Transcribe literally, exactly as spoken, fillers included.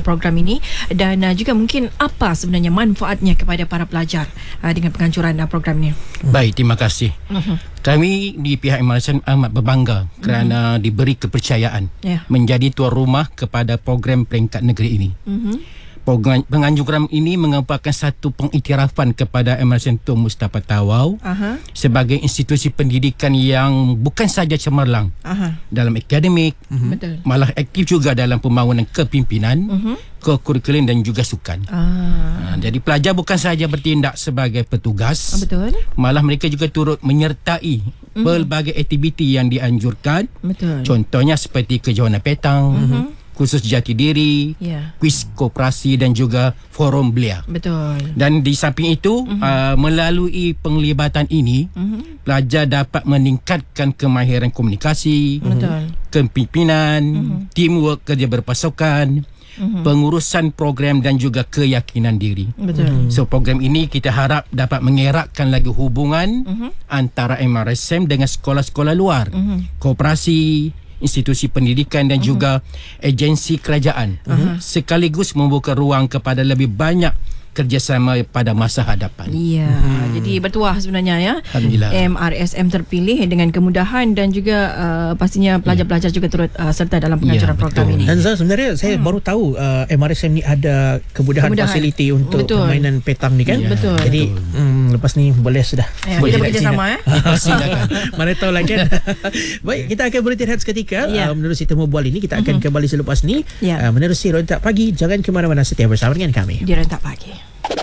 program ini, dan uh, juga mungkin apa sebenarnya manfaatnya kepada para pelajar uh, dengan penganjuran uh, program ini. Baik, terima kasih. Uh-huh. Kami di pihak M R S M amat berbangga uh-huh. kerana diberi kepercayaan yeah. menjadi tuan rumah kepada program peringkat negeri ini. Uh-huh. Penganjuran ini merupakan satu pengiktirafan kepada M R S M Tun Mustapha Tawau uh-huh. sebagai institusi pendidikan yang bukan sahaja cemerlang uh-huh. dalam akademik, uh-huh. malah aktif juga dalam pembangunan kepimpinan, uh-huh. kekurikulan dan juga sukan. Uh. Jadi pelajar bukan sahaja bertindak sebagai petugas, betul. malah mereka juga turut menyertai uh-huh. pelbagai aktiviti yang dianjurkan. Betul. Contohnya seperti kejohanan petang, uh-huh. kursus jati diri, yeah. kuis koperasi dan juga forum belia. Betul. Dan di samping itu, uh-huh. uh, melalui penglibatan ini, uh-huh. pelajar dapat meningkatkan kemahiran komunikasi, uh-huh. kepimpinan, uh-huh. teamwork, kerja berpasukan, uh-huh. pengurusan program dan juga keyakinan diri. Betul. So program ini kita harap dapat mengeratkan lagi hubungan uh-huh. antara M R S M dengan sekolah-sekolah luar, uh-huh. koperasi, institusi pendidikan dan uh-huh. juga agensi kerajaan, uh-huh. sekaligus membuka ruang kepada lebih banyak kerjasama pada masa hadapan. Ya, hmm. jadi bertuah sebenarnya ya. Alhamdulillah. M R S M terpilih dengan kemudahan dan juga uh, pastinya pelajar-pelajar juga turut uh, serta dalam penganjuran ya, program ini. Dan sebenarnya saya hmm. baru tahu uh, M R S M ni ada kemudahan, kemudahan. fasiliti untuk betul. permainan petang ni kan. Ya, betul. Jadi hmm, lepas ni boleh sudah. Ya, kita bekerjasama ya. Mana tahu lagi kan. Baik, kita akan berhenti seketika ya. uh, menerusi temu bual ini. Kita akan uh-huh. kembali selepas ni ya. uh, menerusi Rentak Pagi. Jangan ke mana-mana, setia bersama dengan kami di Rentak Pagi.